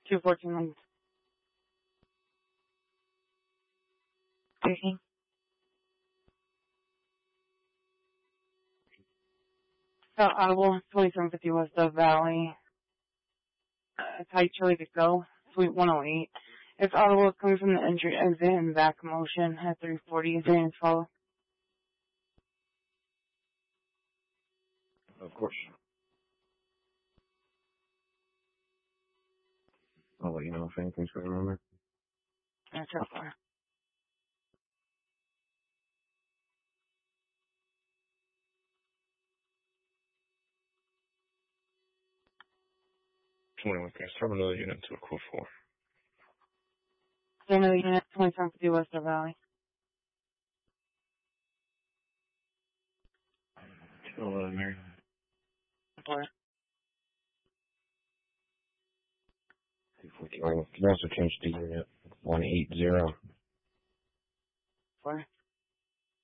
214. Speaking. Audible, 2750 West of Valley. Type Charlie to go, Suite 108. If Audible is coming from the entry, exit, and back motion at 340, is there any follow? Of course. I'll let you know if anything's going on there. That's how far. Terminal unit to a code 4. Terminal unit, 2750 West of Valley. 211, Mary. 4. 214. You can also change the unit 180. 4.